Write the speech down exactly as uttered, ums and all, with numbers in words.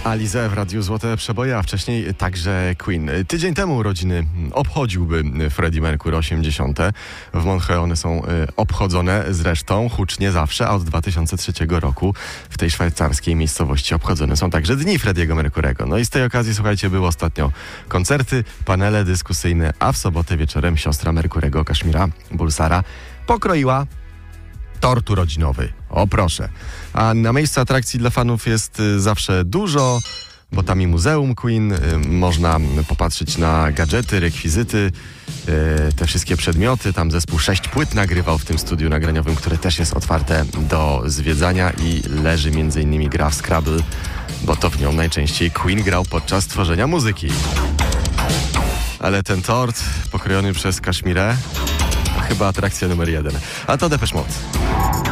Alizé w Radiu Złote Przeboje, a wcześniej także Queen. Tydzień temu urodziny obchodziłby Freddie Mercury osiemdziesiąte. W Montreux one są obchodzone zresztą hucznie zawsze, a od dwa tysiące trzeciego roku w tej szwajcarskiej miejscowości obchodzone są także dni Freddiego Mercurego. No i z tej okazji, słuchajcie, były ostatnio koncerty, panele dyskusyjne, a w sobotę wieczorem siostra Mercurego, Kashmira Bulsara, pokroiła tort urodzinowy. O proszę. A na miejscu atrakcji dla fanów jest y, zawsze dużo, bo tam i muzeum Queen, y, można popatrzeć na gadżety, rekwizyty, y, te wszystkie przedmioty. Tam zespół sześć płyt nagrywał w tym studiu nagraniowym, które też jest otwarte do zwiedzania i leży między innymi gra w Scrabble, bo to w nią najczęściej Queen grał podczas tworzenia muzyki. Ale ten tort pokrojony przez Kashmirę chyba atrakcja numer jeden. A to Depeche Mode.